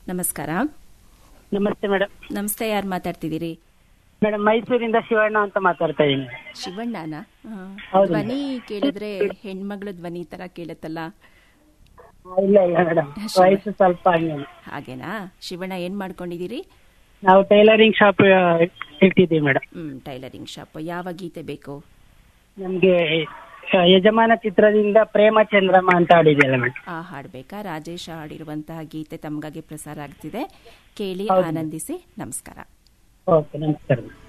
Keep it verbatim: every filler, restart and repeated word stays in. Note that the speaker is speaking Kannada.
ನಮಸ್ಕಾರ. ನಮಸ್ತೆ ಮೇಡಮ್. ನಮಸ್ತೆ, ಯಾರು ಮಾತಾಡ್ತಿದ್ದೀರಿ? ಮೇಡಮ್, ಮೈಸೂರಿಂದ ಶಿವಣ್ಣ ಅಂತ ಮಾತಾಡ್ತಾ ಇದ್ದೀನಿ. ಶಿವಣ್ಣನ? ಹೌದು. ಧ್ವನಿ ಕೇಳಿದ್ರೆ ಹೆಣ್ಮಗಳು ಧ್ವನಿ ತರ ಕೇಳುತ್ತಲ್ಲ. ಇಲ್ಲ ಇಲ್ಲ ಮೇಡಮ್, ವಯಸ್ಸು ಸ್ವಲ್ಪ ಹಂಗೆ. ಹಾಗೇನಾ? ಶಿವಣ್ಣ, ಏನ್ ಮಾಡ್ಕೊಂಡಿದ್ದೀರಿ? ನಾವು ಟೈಲರಿಂಗ್ ಶಾಪ್ ಇಟ್ಟಿದ್ದೀವಿ ಮೇಡಮ್. ಹ್ಮ್, ಟೈಲರಿಂಗ್ ಶಾಪ್. ಯಾವ ಗೀತೆ ಬೇಕು? ನಮ್ಗೆ ಯಜಮಾನ ಚಿತ್ರದಿಂದ ಪ್ರೇಮ ಚಂದ್ರಮ ಅಂತ ಹಾಡಿದೆಯಲ್ಲ ಮೇಡಮ್, ಆ ಹಾಡ್ಬೇಕಾ? ರಾಜೇಶ್ ಹಾಡಿರುವಂತಹ ಗೀತೆ ತಮಗಾಗಿ ಪ್ರಸಾರ ಆಗ್ತಿದೆ, ಕೇಳಿ ಹೌದು. ಆನಂದಿಸಿ. ನಮಸ್ಕಾರ. ಓಕೆ, ನಮಸ್ಕಾರ.